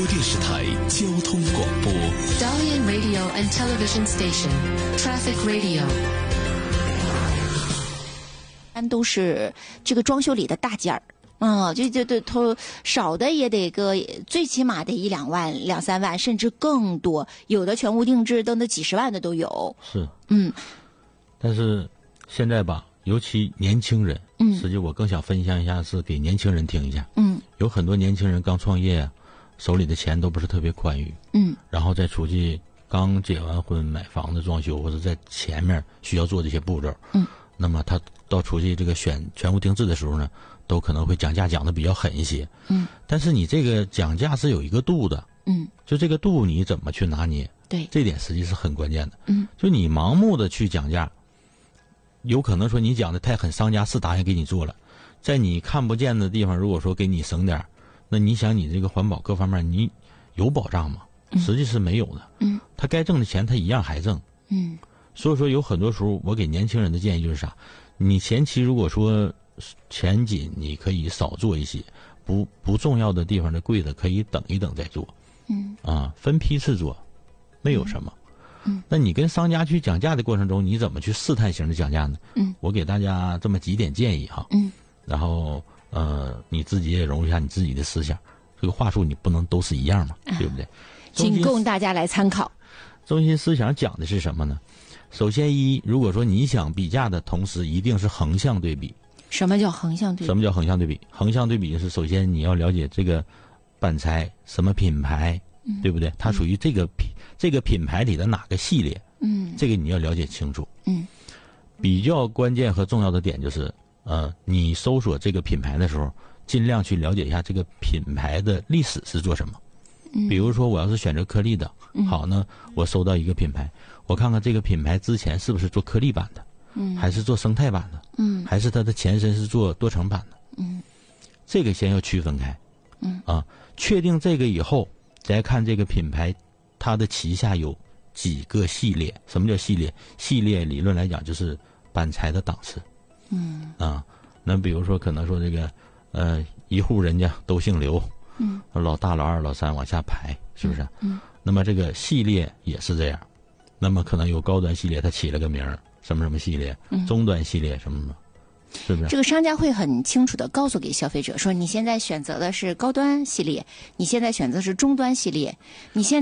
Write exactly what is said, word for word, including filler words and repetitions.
电视台交通广播 Dalian Radio and Television Station, Traffic Radio。 般都是这个装修里的大件儿，嗯，就就就头少的也得个最起码得一两万、两三万，甚至更多，有的全屋定制都得几十万的都有。 是， 嗯， 但是现在吧，尤其年轻人， 嗯， 实际我更想分享一下，是给年轻人听一下。 嗯， 有很多年轻人刚创业啊，手里的钱都不是特别宽裕， 嗯， 然后再出去刚结完婚买房子装修，或者在前面需要做这些步骤， 嗯， 那么他到出去这个选全屋定制的时候呢，都可能会讲价讲的比较狠一些， 嗯， 但是你这个讲价是有一个度的， 嗯， 就这个度你怎么去拿捏， 对， 这点实际是很关键的， 嗯， 就你盲目的去讲价，有可能说你讲的太狠，商家是答应给你做了，在你看不见的地方，如果说给你省点，那你想你这个环保各方面你有保障吗？实际是没有的， 嗯， 他该挣的钱他一样还挣， 嗯， 所以说有很多时候我给年轻人的建议就是啥，你前期如果说钱紧，你可以少做一些，不不重要的地方的贵的可以等一等再做， 嗯， 啊，分批次做，没有什么。 嗯， 那你跟商家去讲价的过程中，你怎么去试探型的讲价呢？ 嗯， 我给大家这么几点建议哈。 嗯， 然后呃，你自己也融入一下你自己的思想，这个话术你不能都是一样嘛， 啊、 对不对？ 仅供大家来参考。 中心思想讲的是什么呢？首先一，如果说你想比价的同时，一定是横向对比。 什么叫横向对比？ 什么叫横向对比？横向对比就是首先你要了解这个板材什么品牌，嗯、对不对？它属于这个品、嗯、这个品牌里的哪个系列？ 嗯， 这个你要了解清楚。 嗯， 比较关键和重要的点就是，呃，你搜索这个品牌的时候，尽量去了解一下这个品牌的历史是做什么。 嗯， 比如说我要是选择颗粒的， 嗯、 好呢，我搜到一个品牌，我看看这个品牌之前是不是做颗粒版的。 嗯， 还是做生态版的， 嗯， 还是它的前身是做多层版的， 嗯， 这个先要区分开， 嗯啊，确定这个以后，再看这个品牌，它的旗下有几个系列。什么叫系列？系列理论来讲就是板材的档次， 嗯， 啊，那比如说可能说这个，呃，一户人家都姓刘， 嗯， 老大、老二、老三往下排，是不是？ 嗯， 那么这个系列也是这样，那么可能有高端系列，它起了个名儿。什么什么系列，中端系列什么什么，是不是？ 这个商家会很清楚的告诉给消费者说，你现在选择的是高端系列，你现在选择是中端系列，你现